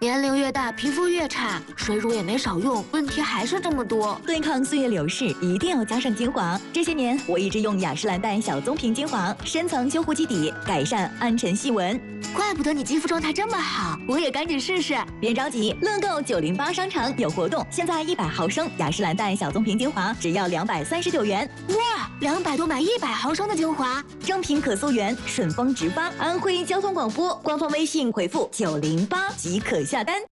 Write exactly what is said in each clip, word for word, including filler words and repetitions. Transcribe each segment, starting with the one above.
年龄越大，皮肤越差，水乳也没少用，问题还是这么多。 对抗岁月流逝，一定要加上精华。这些年，我一直用雅诗兰黛小棕瓶精华，深层修护基底，改善暗沉细纹。 怪不得你肌肤状态这么好，我也赶紧试试。 别着急，乐购九零八商城有活动，现在一百毫升雅诗兰黛小棕瓶精华只要两百三十九元。 哇，两百多买一百毫升的精华， 正品可溯源，顺丰直发。安徽交通广播官方微信回复九零八即可下单。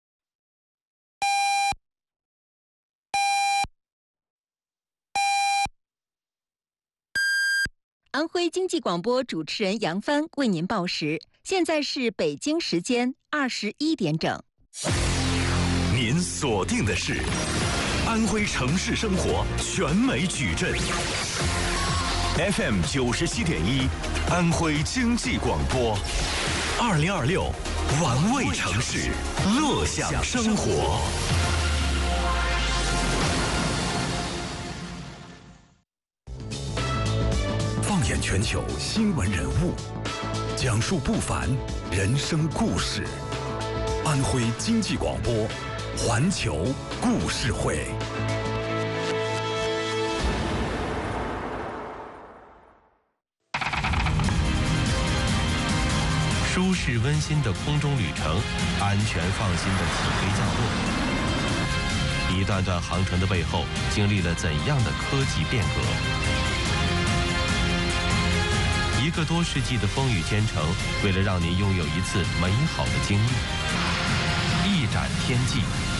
安徽经济广播主持人杨帆为您报时，现在是北京时间二十一点整。 您锁定的是安徽城市生活全美矩阵 F M 九十七点一，安徽经济广播，二零二六玩味城市，乐享生活。放眼全球新闻人物，讲述不凡人生故事。安徽经济广播，环球故事会。 舒适温馨的空中旅程，安全放心的起飞降落。一段段航程的背后，经历了怎样的科技变革？一个多世纪的风雨兼程，为了让您拥有一次美好的经历，一展天际。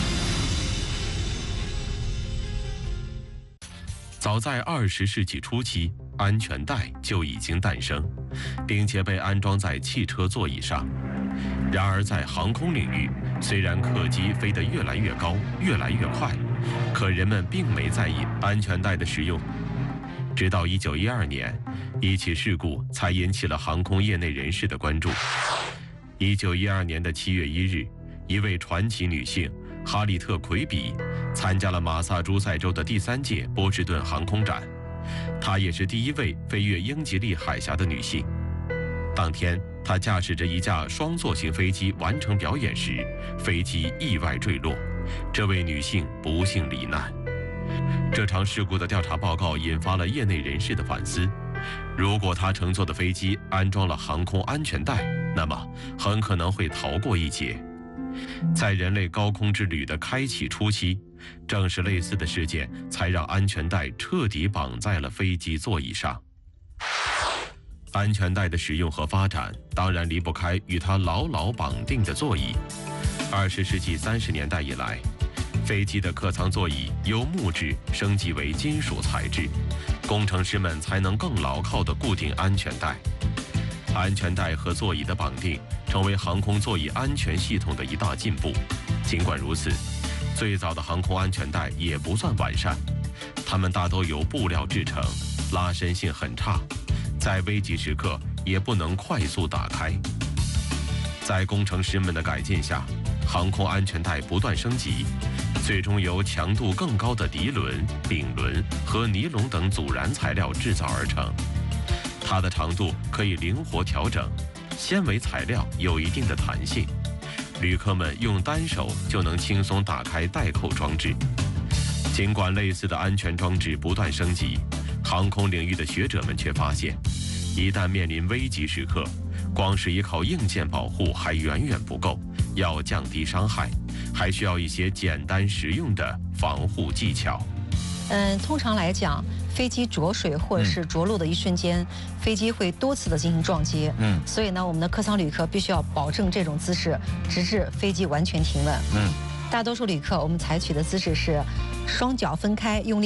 早在二十世纪初期，安全带就已经诞生，并且被安装在汽车座椅上。然而，在航空领域，虽然客机飞得越来越高、越来越快，可人们并没在意安全带的使用。直到一九一二年，一起事故才引起了航空业内人士的关注。一九一二年的七月一日，一位传奇女性哈利特·奎比参加了马萨诸塞州的第三届波士顿航空展，她也是第一位飞越英吉利海峡的女性。当天，她驾驶着一架双座型飞机完成表演时，飞机意外坠落，这位女性不幸罹难。这场事故的调查报告引发了业内人士的反思。如果他乘坐的飞机安装了航空安全带，那么很可能会逃过一劫。在人类高空之旅的开启初期，正是类似的事件才让安全带彻底绑在了飞机座椅上。安全带的使用和发展当然离不开与它牢牢绑定的座椅。二十世纪三十年代以来，飞机的客舱座椅由木质升级为金属材质，工程师们才能更牢靠地固定安全带。安全带和座椅的绑定成为航空座椅安全系统的一大进步。尽管如此，最早的航空安全带也不算完善，它们大都由布料制成，拉伸性很差，在危急时刻也不能快速打开。在工程师们的改进下，航空安全带不断升级，最终由强度更高的涤纶、丙纶和尼龙等阻燃材料制造而成。它的长度可以灵活调整，纤维材料有一定的弹性，旅客们用单手就能轻松打开带扣装置。尽管类似的安全装置不断升级，航空领域的学者们却发现，一旦面临危急时刻，光是依靠硬件保护还远远不够，要降低伤害，还需要一些简单实用的防护技巧。 嗯，通常来讲，飞机着水或者是着陆的一瞬间，嗯、飞机会多次的进行撞击。嗯，所以呢，我们的客舱旅客必须要保证这种姿势，直至飞机完全停稳。嗯，大多数旅客我们采取的姿势是双脚分开，用力。